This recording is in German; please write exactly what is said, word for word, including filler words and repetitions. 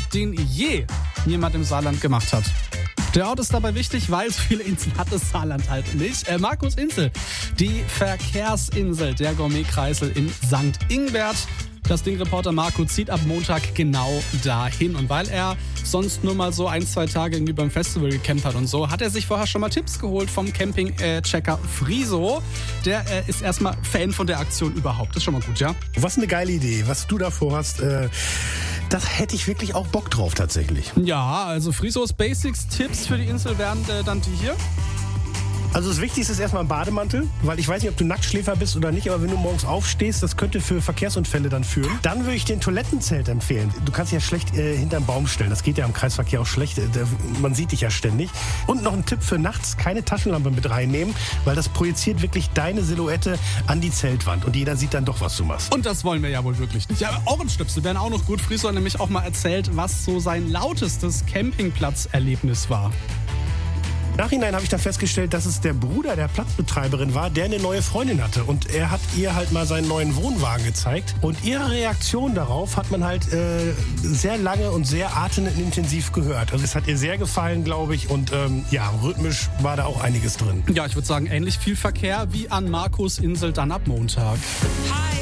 den je jemand im Saarland gemacht hat. Der Ort ist dabei wichtig, weil so viele Inseln hat das Saarland halt nicht. Äh, Markusinsel, die Verkehrsinsel, der Gourmetkreisel in Sankt Ingbert. Das Ding-Reporter Marco zieht ab Montag genau dahin. Und weil er sonst nur mal so ein, zwei Tage irgendwie beim Festival gecampt hat und so, hat er sich vorher schon mal Tipps geholt vom Camping-Checker Friso. Der äh, ist erstmal Fan von der Aktion überhaupt. Das ist schon mal gut, ja? Was eine geile Idee, was du da vorhast. Äh, das hätte ich wirklich auch Bock drauf tatsächlich. Ja, also Frisos Basics-Tipps für die Insel wären äh, dann die hier. Also das Wichtigste ist erstmal ein Bademantel, weil ich weiß nicht, ob du Nacktschläfer bist oder nicht, aber wenn du morgens aufstehst, das könnte für Verkehrsunfälle dann führen. Dann würde ich den Toilettenzelt empfehlen. Du kannst dich ja schlecht äh, hinterm Baum stellen, das geht ja im Kreisverkehr auch schlecht, äh, man sieht dich ja ständig. Und noch ein Tipp für nachts, keine Taschenlampe mit reinnehmen, weil das projiziert wirklich deine Silhouette an die Zeltwand und jeder sieht dann doch, was du machst. Und das wollen wir ja wohl wirklich nicht. Ja, Ohrenstöpsel wären auch noch gut. Friso hat nämlich auch mal erzählt, was so sein lautestes Campingplatzerlebnis war. Im Nachhinein habe ich dann festgestellt, dass es der Bruder der Platzbetreiberin war, der eine neue Freundin hatte. Und er hat ihr halt mal seinen neuen Wohnwagen gezeigt. Und ihre Reaktion darauf hat man halt äh, sehr lange und sehr atemintensiv gehört. Also es hat ihr sehr gefallen, glaube ich. Und ähm, ja, rhythmisch war da auch einiges drin. Ja, ich würde sagen, ähnlich viel Verkehr wie an Markusinsel dann ab Montag. Hi.